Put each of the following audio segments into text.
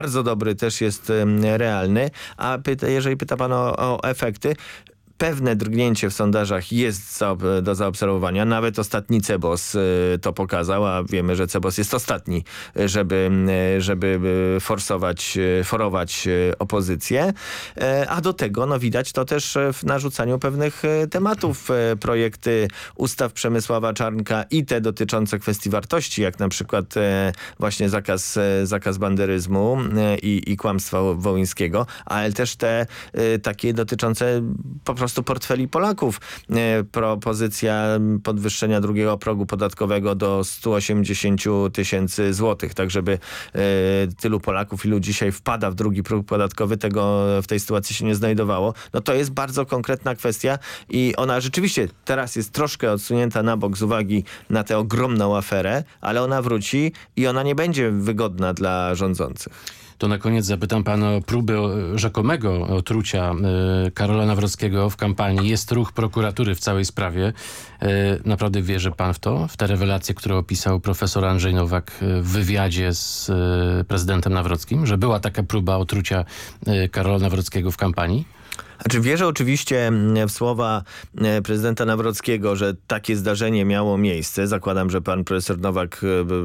bardzo dobry, też jest realny. A jeżeli pyta pan o efekty, pewne drgnięcie w sondażach jest do zaobserwowania. Nawet ostatni CEBOS to pokazał, a wiemy, że CEBOS jest ostatni, żeby forować opozycję. A do tego widać to też w narzucaniu pewnych tematów. Projekty ustaw Przemysława Czarnka i te dotyczące kwestii wartości, jak na przykład właśnie zakaz banderyzmu i kłamstwa wołyńskiego, ale też te takie dotyczące po prostu portfeli Polaków. Propozycja podwyższenia drugiego progu podatkowego do 180 000 złotych, tak żeby tylu Polaków, ilu dzisiaj wpada w drugi próg podatkowy, tego w tej sytuacji się nie znajdowało. No to jest bardzo konkretna kwestia i ona rzeczywiście teraz jest troszkę odsunięta na bok z uwagi na tę ogromną aferę, ale ona wróci i ona nie będzie wygodna dla rządzących. To na koniec zapytam pana o próbę rzekomego otrucia Karola Nawrockiego w kampanii. Jest ruch prokuratury w całej sprawie. Naprawdę wierzy pan w to? W te rewelacje, które opisał profesor Andrzej Nowak w wywiadzie z prezydentem Nawrockim? Że była taka próba otrucia Karola Nawrockiego w kampanii? Znaczy wierzę oczywiście w słowa prezydenta Nawrockiego, że takie zdarzenie miało miejsce. Zakładam, że pan profesor Nowak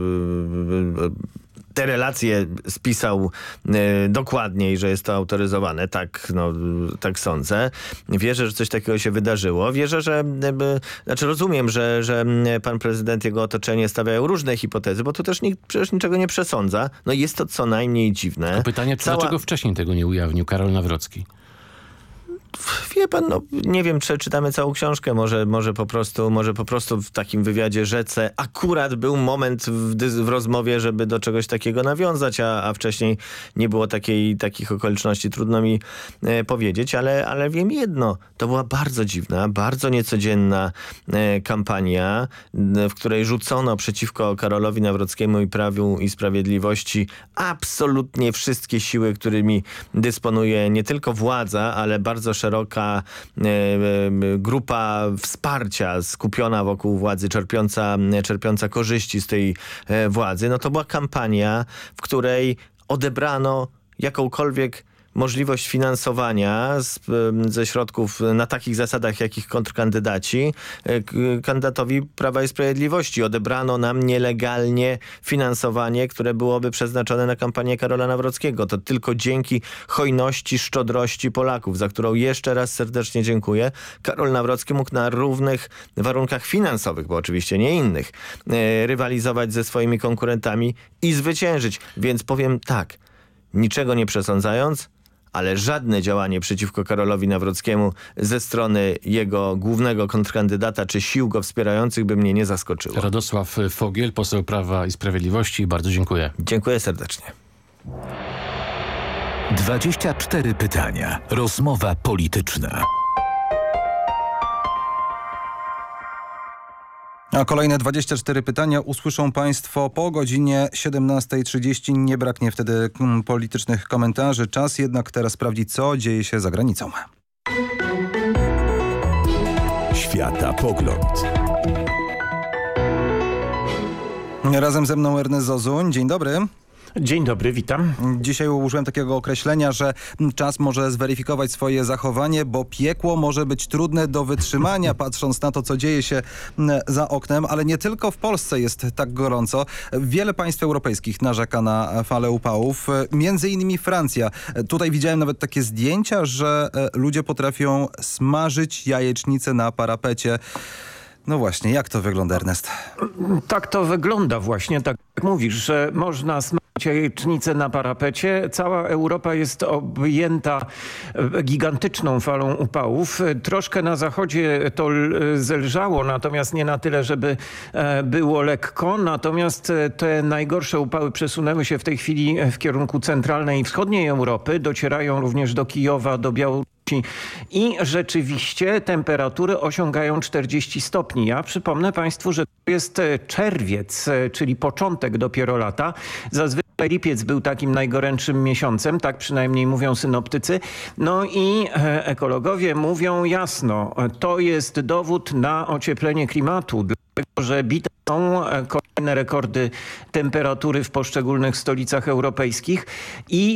te relacje spisał dokładniej, że jest to autoryzowane. Tak sądzę. Wierzę, że coś takiego się wydarzyło. Wierzę, rozumiem, że pan prezydent, jego otoczenie stawiają różne hipotezy, bo tu też nikt przecież niczego nie przesądza. No jest to co najmniej dziwne. A pytanie, dlaczego wcześniej tego nie ujawnił Karol Nawrocki? Wie pan, nie wiem, czy czytamy całą książkę, może po prostu w takim wywiadzie rzece akurat był moment w rozmowie, żeby do czegoś takiego nawiązać, a wcześniej nie było takich okoliczności, trudno mi powiedzieć, ale wiem jedno, to była bardzo dziwna, bardzo niecodzienna kampania, w której rzucono przeciwko Karolowi Nawrockiemu i Prawu i Sprawiedliwości absolutnie wszystkie siły, którymi dysponuje nie tylko władza, ale bardzo szeroka grupa wsparcia skupiona wokół władzy, czerpiąca korzyści z tej władzy. No to była kampania, w której odebrano jakąkolwiek możliwość finansowania ze środków na takich zasadach, jakich kontrkandydaci kandydatowi Prawa i Sprawiedliwości. Odebrano nam nielegalnie finansowanie, które byłoby przeznaczone na kampanię Karola Nawrockiego. To tylko dzięki hojności, szczodrości Polaków, za którą jeszcze raz serdecznie dziękuję. Karol Nawrocki mógł na równych warunkach finansowych, bo oczywiście nie innych, rywalizować ze swoimi konkurentami i zwyciężyć. Więc powiem tak, niczego nie przesądzając, ale żadne działanie przeciwko Karolowi Nawrockiemu ze strony jego głównego kontrkandydata czy sił go wspierających by mnie nie zaskoczyło. Radosław Fogiel, poseł Prawa i Sprawiedliwości. Bardzo dziękuję. Dziękuję serdecznie. 24 pytania. Rozmowa polityczna. A kolejne 24 pytania usłyszą państwo po godzinie 17:30. Nie braknie wtedy politycznych komentarzy. Czas jednak teraz sprawdzić, co dzieje się za granicą. Światapogląd. Razem ze mną Ernest Zozuń. Dzień dobry. Dzień dobry, witam. Dzisiaj użyłem takiego określenia, że czas może zweryfikować swoje zachowanie, bo piekło może być trudne do wytrzymania, patrząc na to, co dzieje się za oknem, ale nie tylko w Polsce jest tak gorąco. Wiele państw europejskich narzeka na falę upałów, między innymi Francja. Tutaj widziałem nawet takie zdjęcia, że ludzie potrafią smażyć jajecznicę na parapecie. No właśnie, jak to wygląda, Ernest? Tak to wygląda właśnie, tak jak mówisz, że można smażyć jajecznicę na parapecie. Cała Europa jest objęta gigantyczną falą upałów. Troszkę na zachodzie to zelżało, natomiast nie na tyle, żeby było lekko. Natomiast te najgorsze upały przesunęły się w tej chwili w kierunku centralnej i wschodniej Europy. Docierają również do Kijowa, do Białorusi. I rzeczywiście temperatury osiągają 40 stopni. Ja przypomnę państwu, że to jest czerwiec, czyli początek dopiero lata. Zazwyczaj lipiec był takim najgorętszym miesiącem, tak przynajmniej mówią synoptycy. No i ekologowie mówią jasno, to jest dowód na ocieplenie klimatu. że bite są kolejne rekordy temperatury w poszczególnych stolicach europejskich i